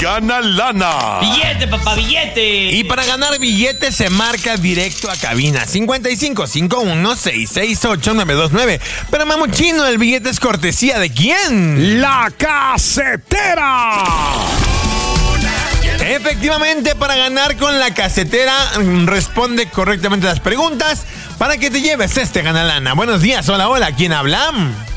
gana lana. ¡Billete, papá, billete! Y para ganar billetes se marca directo a cabina 5551-668-929. Pero mamuchino, el billete es cortesía ¿de quién? ¡La Casetera! Efectivamente, para ganar con La Casetera, responde correctamente las preguntas para que te lleves este ganalana. Buenos días, hola, ¿quién habla?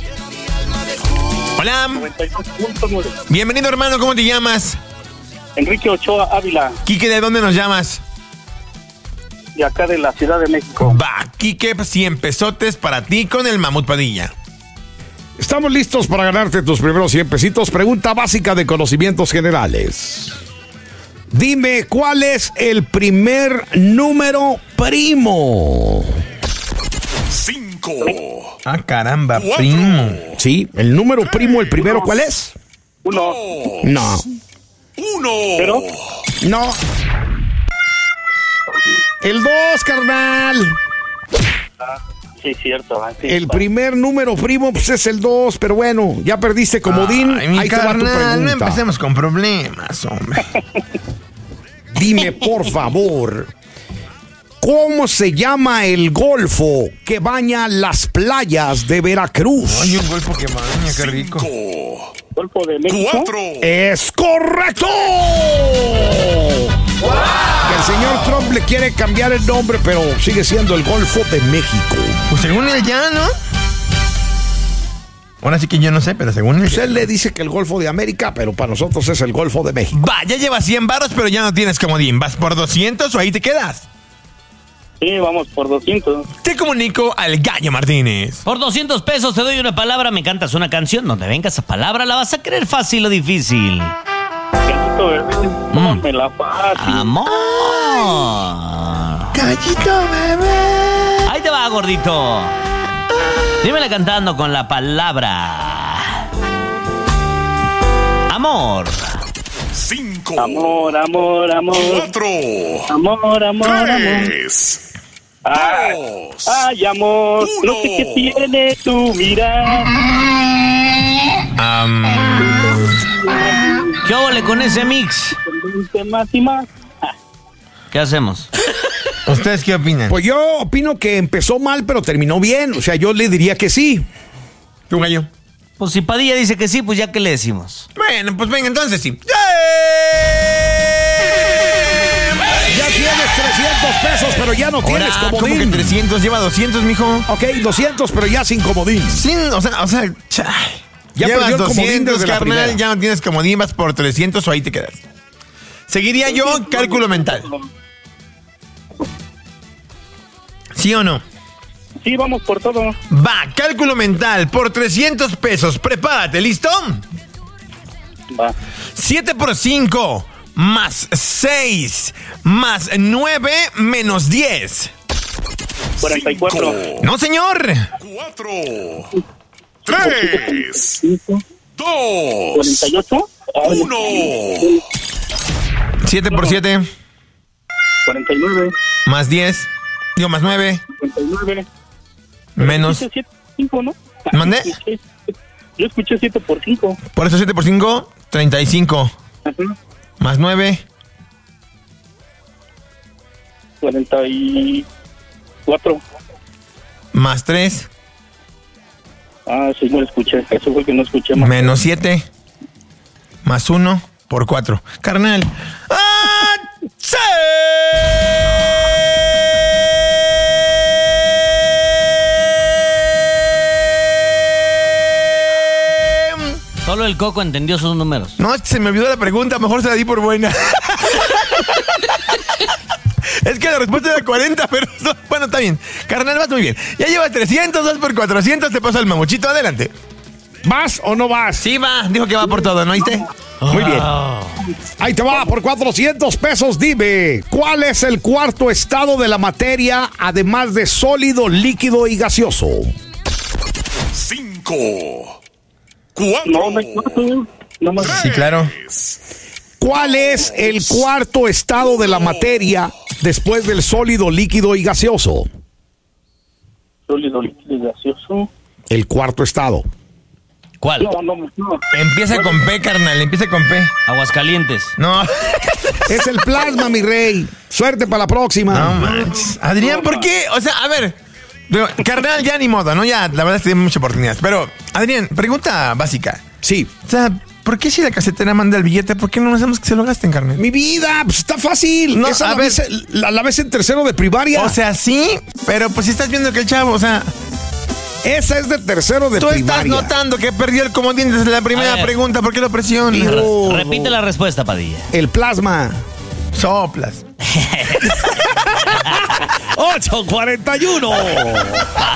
Hola. 92.9. Bienvenido, hermano, ¿cómo te llamas? Enrique Ochoa Ávila, Quique, ¿de dónde nos llamas? de acá de la Ciudad de México. Va, Quique, 100 pesotes para ti con el Mamut Padilla. Estamos listos para ganarte tus primeros 100 pesitos. Pregunta básica de conocimientos generales. Dime, ¿cuál es el primer número primo? 5. Ah, caramba, 4. primo. Sí, el número primo, el primero, ¿cuál es? 1. No. 1. ¿Pero? No. El 2, carnal. Sí, cierto. Sí, El primer número primo pues es el 2, pero bueno, ya perdiste comodín. Ay, mi Ahí te va tu carnal, no pregunta. empecemos con problemas, hombre. Dime, por favor, ¿cómo se llama el golfo que baña las playas de Veracruz? Ay, un golfo que baña, qué rico. 5. Golfo de México. 4. ¡Es correcto! Que el señor Trump le quiere cambiar el nombre, pero sigue siendo el Golfo de México. Pues según él ya, ¿no? Ahora sí que yo no sé, pero según él. Pues él le dice que el Golfo de América, pero para nosotros es el Golfo de México. Va, ya llevas 100 varos, pero ya no tienes comodín. ¿Vas por 200 o ahí te quedas? Sí, vamos por 200. Te comunico al Gallo Martínez. Por 200 pesos te doy una palabra, me cantas una canción. Donde venga esa palabra, la vas a creer fácil o difícil. Gallito bebé, tómame la fácil. ¡Amor! Gallito bebé. Ahí te va, gordito. Dímela cantando con la palabra amor. 5. Amor, amor, amor. 4. Amor, amor, amor. 3. Ay, 2. ay, amor. No sé qué tiene tu mirar. ¿Qué óvole con ese mix? Convence más y más. ¿Qué hacemos? ¿Ustedes qué opinan? Pues yo opino que empezó mal, pero terminó bien. O sea, yo le diría que sí. ¿Tu gallo? Pues si Padilla dice que sí, pues ya que le decimos. Bueno, pues venga, entonces sí. Ya tienes 300 pesos, pero ya no tienes Ahora, ¿cómo que comodín. 300? Lleva 200, mijo. Ok, 200, pero ya sin comodín. Sin, o sea, Ya llevas perdió el comodín 200, desde la carnal, primera. ya no tienes comodín, vas por 300 o ahí te quedas. Seguiría yo cálculo mental. ¿Sí o no? Sí, vamos por todo. Va, cálculo mental por 300 pesos. Prepárate, ¿listo? Va. 7 por 5 más 6 más 9 menos 10. 44. No, señor. 4. 3. 2. 48. 1. 7 por 7 49. más 10. Digo, más 9 59. menos. 7 por 5, ¿no? ¿Mandé? Yo escuché 7 por 5. Por eso 7 por 5, 35. Ajá. Más 9. 44. Más 3. Ah, sí, no lo escuché. Eso fue que no escuché más. Menos 7. Más 1 por 4. Carnal. ¡Ah! ¡Sí! Solo el Coco entendió sus números. No, se me olvidó la pregunta, mejor se la di por buena. Es que la respuesta era 40, pero bueno, está bien. Carnal, vas muy bien. Ya llevas 300, 2 por 400, te pasa el mamuchito, adelante. ¿Vas o no vas? Sí, va, dijo que va por todo, ¿no oíste? Muy bien. Ahí te va, por 400 pesos, dime, ¿cuál es el cuarto estado de la materia, además de sólido, líquido y gaseoso? 5. 4. No, no hay cuarto. No más. Sí, claro. ¿Cuál es el cuarto estado de la materia después del sólido, líquido y gaseoso? Sólido, líquido y gaseoso. El cuarto estado. ¿Cuál? No. Empieza con P, carnal, empieza con P. Aguascalientes. No, Es el plasma, mi rey. Suerte para la próxima. no manches. Adrián, ¿por qué? O sea, a ver, carnal, ya ni modo, ¿no? Ya, la verdad es que tiene muchas oportunidades. Pero, Adrián, pregunta básica. Sí. O sea, ¿por qué si la casetera manda el billete, por qué no hacemos que se lo gasten, carnal? Mi vida, pues está fácil. No, Esa a ver. la ves en tercero de primaria. O sea, sí, pero pues si estás viendo que el chavo, o sea, esa es de tercero de tú estás primaria. notando que perdió el comodín desde la primera A ver. pregunta, ¿por qué lo presionas? Hijo. Repite la respuesta, Padilla. El plasma. Soplas. 8:41.